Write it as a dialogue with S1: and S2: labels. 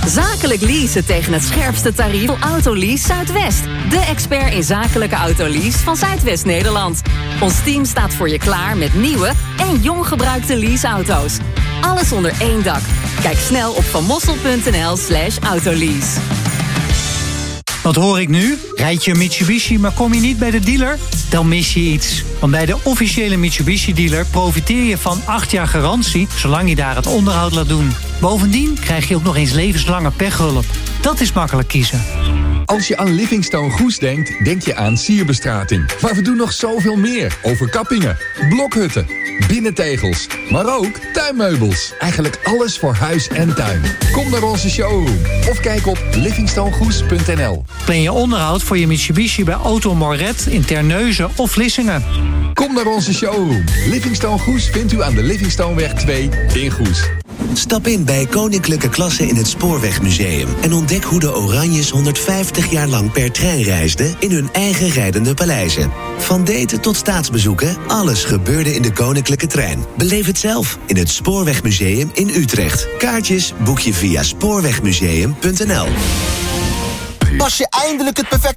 S1: Zakelijk leasen tegen het scherpste tarief. Autolease Zuidwest. De expert in zakelijke autolease van Zuidwest Nederland. Ons team staat voor je klaar met nieuwe en jong gebruikte leaseauto's. Alles onder één dak. Kijk snel op vanmossel.nl/autolease.
S2: Wat hoor ik nu? Rijd je een Mitsubishi, maar kom je niet bij de dealer? Dan mis je iets. Want bij de officiële Mitsubishi-dealer profiteer je van 8 jaar garantie, zolang je daar het onderhoud laat doen. Bovendien krijg je ook nog eens levenslange pechhulp. Dat is makkelijk kiezen.
S3: Als je aan Livingstone Goes denkt, denk je aan sierbestrating. Maar we doen nog zoveel meer. Overkappingen, blokhutten, binnentegels, maar ook tuinmeubels. Eigenlijk alles voor huis en tuin. Kom naar onze showroom of kijk op livingstonegoes.nl.
S2: Plan je onderhoud voor je Mitsubishi bij Auto Moret in Terneuzen of Vlissingen.
S3: Kom naar onze showroom. Livingstone Goes vindt u aan de Livingstoneweg 2 in Goes.
S4: Stap in bij Koninklijke Klasse in het Spoorwegmuseum en ontdek hoe de Oranjes 150 jaar lang per trein reisden in hun eigen rijdende paleizen. Van daten tot staatsbezoeken, alles gebeurde in de Koninklijke Trein. Beleef het zelf in het Spoorwegmuseum in Utrecht. Kaartjes boek je via spoorwegmuseum.nl.
S5: Pas je eindelijk het perfecte